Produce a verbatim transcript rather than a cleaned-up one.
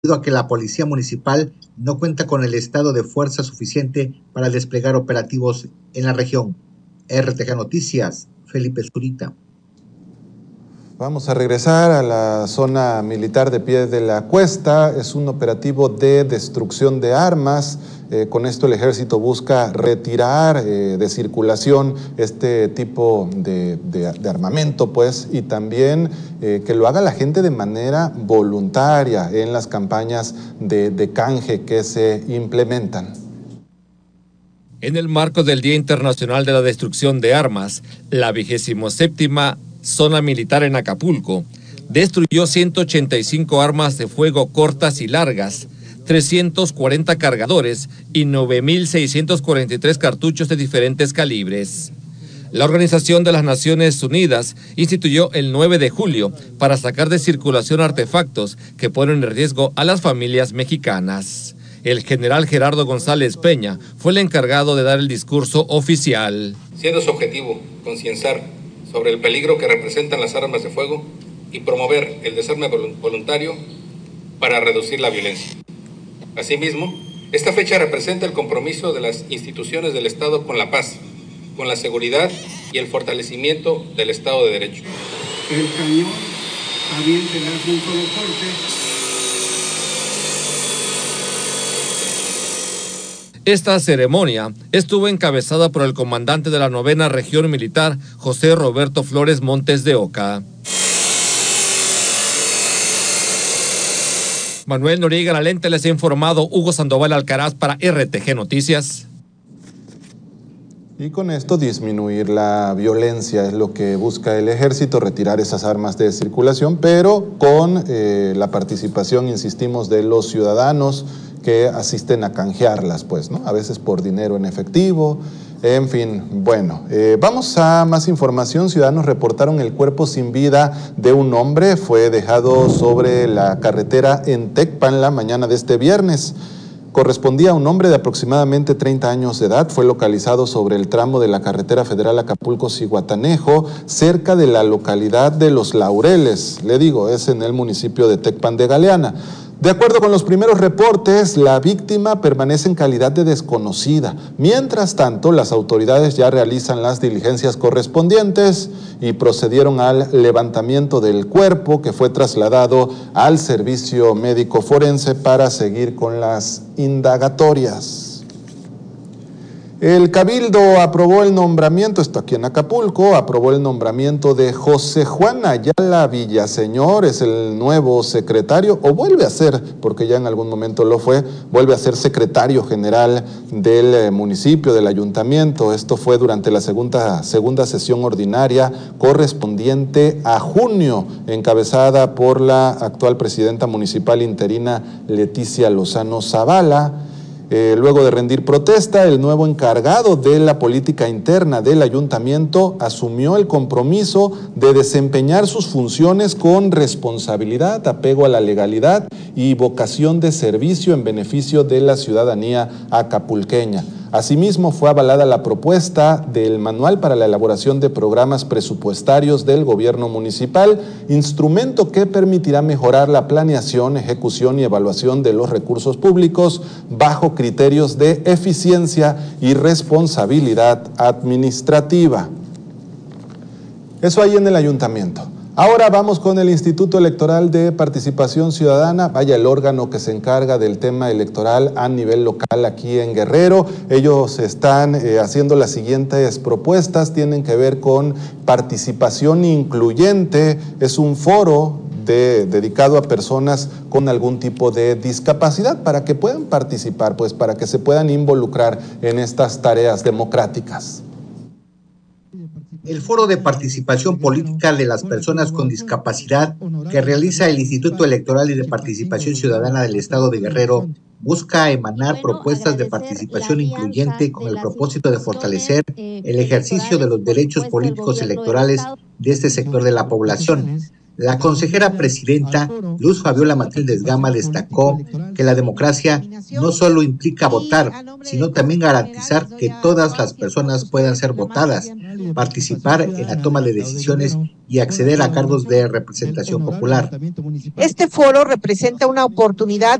debido a que la Policía Municipal no cuenta con el estado de fuerza suficiente para desplegar operativos en la región. R T G Noticias, Felipe Zurita. Vamos a regresar a la zona militar de Pie de la Cuesta. Es un operativo de destrucción de armas. Eh, con esto el ejército busca retirar eh, de circulación este tipo de, de, de armamento, pues, y también eh, que lo haga la gente de manera voluntaria en las campañas de, de canje que se implementan. En el marco del Día Internacional de la Destrucción de Armas, la vigésimo séptima Zona Militar en Acapulco destruyó ciento ochenta y cinco armas de fuego cortas y largas, trescientos cuarenta cargadores y nueve mil seiscientos cuarenta y tres cartuchos de diferentes calibres. La Organización de las Naciones Unidas instituyó el nueve de julio para sacar de circulación artefactos que ponen en riesgo a las familias mexicanas. El general Gerardo González Peña fue el encargado de dar el discurso oficial. Siendo su objetivo concienciar sobre el peligro que representan las armas de fuego y promover el desarme voluntario para reducir la violencia. Asimismo, esta fecha representa el compromiso de las instituciones del Estado con la paz, con la seguridad y el fortalecimiento del Estado de Derecho. El cañón avienta el un solo corte. Esta ceremonia estuvo encabezada por el comandante de la novena Región Militar, José Roberto Flores Montes de Oca. Manuel Noriega Lalente les ha informado, Hugo Sandoval Alcaraz para R T G Noticias. Y con esto disminuir la violencia es lo que busca el ejército, retirar esas armas de circulación, pero con eh, la participación, insistimos, de los ciudadanos que asisten a canjearlas, pues, ¿no? A veces por dinero en efectivo, en fin, bueno. Eh, vamos a más información. Ciudadanos reportaron el cuerpo sin vida de un hombre, fue dejado sobre la carretera en Tecpan la mañana de este viernes. Correspondía a un hombre de aproximadamente treinta años de edad, fue localizado sobre el tramo de la carretera federal Acapulco-Zihuatanejo, cerca de la localidad de Los Laureles, le digo, es en el municipio de Tecpan de Galeana. De acuerdo con los primeros reportes, la víctima permanece en calidad de desconocida. Mientras tanto, las autoridades ya realizan las diligencias correspondientes y procedieron al levantamiento del cuerpo, que fue trasladado al servicio médico forense para seguir con las indagatorias. El Cabildo aprobó el nombramiento, esto aquí en Acapulco, aprobó el nombramiento de José Juan Ayala Villaseñor, es el nuevo secretario, o vuelve a ser, porque ya en algún momento lo fue, vuelve a ser secretario general del municipio, del ayuntamiento. Esto fue durante la segunda, segunda sesión ordinaria correspondiente a junio, encabezada por la actual presidenta municipal interina Leticia Lozano Zavala. Eh, luego de rendir protesta, el nuevo encargado de la política interna del ayuntamiento asumió el compromiso de desempeñar sus funciones con responsabilidad, apego a la legalidad y vocación de servicio en beneficio de la ciudadanía acapulqueña. Asimismo, fue avalada la propuesta del Manual para la elaboración de programas presupuestarios del gobierno municipal, instrumento que permitirá mejorar la planeación, ejecución y evaluación de los recursos públicos bajo criterios de eficiencia y responsabilidad administrativa. Eso ahí en el ayuntamiento. Ahora vamos con el Instituto Electoral de Participación Ciudadana, vaya el órgano que se encarga del tema electoral a nivel local aquí en Guerrero. Ellos están eh, haciendo las siguientes propuestas, tienen que ver con participación incluyente, es un foro de, dedicado a personas con algún tipo de discapacidad para que puedan participar, pues para que se puedan involucrar en estas tareas democráticas. El Foro de Participación Política de las Personas con Discapacidad que realiza el Instituto Electoral y de Participación Ciudadana del Estado de Guerrero busca emanar propuestas de participación incluyente con el propósito de fortalecer el ejercicio de los derechos políticos electorales de este sector de la población. La consejera presidenta Luz Fabiola Matildes Gama destacó que la democracia no solo implica votar, sino también garantizar que todas las personas puedan ser votadas, participar en la toma de decisiones y acceder a cargos de representación popular. Este foro representa una oportunidad